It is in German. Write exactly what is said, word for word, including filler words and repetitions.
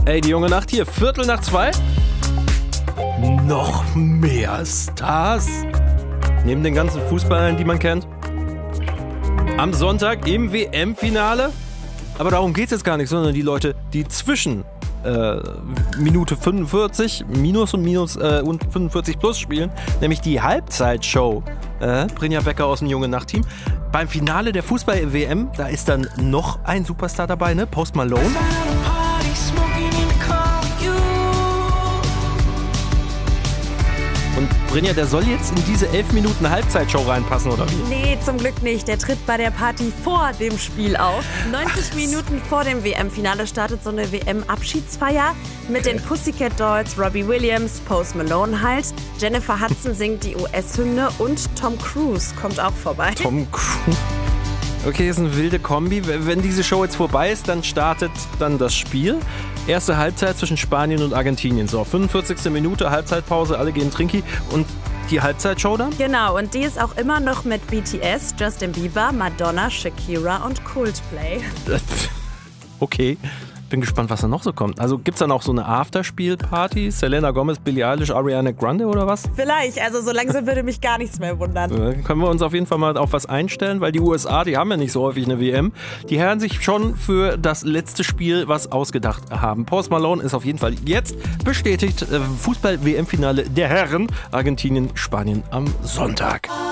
Ey, die junge Nacht hier, Viertel nach zwei. Noch mehr Stars. Neben den ganzen Fußballern, die man kennt. Am Sonntag im W M-Finale. Aber darum geht es jetzt gar nicht, sondern die Leute, die zwischen äh, Minute fünfundvierzig minus und minus äh, und fünfundvierzig plus spielen, nämlich die Halbzeitshow. Äh, Brinja Becker aus dem junge Nacht-Team. Beim Finale der Fußball-W M, da ist dann noch ein Superstar dabei, ne? Post Malone. Und Brinja, der soll jetzt in diese elf Minuten Halbzeitshow reinpassen, oder wie? Nee, zum Glück nicht. Der tritt bei der Party vor dem Spiel auf. neunzig Ach. Minuten vor dem W M-Finale startet so eine W M-Abschiedsfeier mit okay. den Pussycat Dolls, Robbie Williams, Post Malone halt. Jennifer Hudson singt die U S-Hymne und Tom Cruise kommt auch vorbei. Tom Cruise? Okay, ist eine wilde Kombi. Wenn diese Show jetzt vorbei ist, dann startet dann das Spiel. Erste Halbzeit zwischen Spanien und Argentinien. So, fünfundvierzigste Minute, Halbzeitpause, alle gehen Trinki. Und die Halbzeitshow dann? Genau, und die ist auch immer noch mit B T S, Justin Bieber, Madonna, Shakira und Coldplay. Okay. Bin gespannt, was da noch so kommt. Also gibt's dann auch so eine Afterspiel-Party? Selena Gomez, Billie Eilish, Ariana Grande oder was? Vielleicht, also so langsam würde mich gar nichts mehr wundern. Äh, können wir uns auf jeden Fall mal auf was einstellen, weil die U S A, die haben ja nicht so häufig eine W M. Die Herren sich schon für das letzte Spiel was ausgedacht haben. Post Malone ist auf jeden Fall jetzt bestätigt. Fußball-W M-Finale der Herren. Argentinien, Spanien am Sonntag.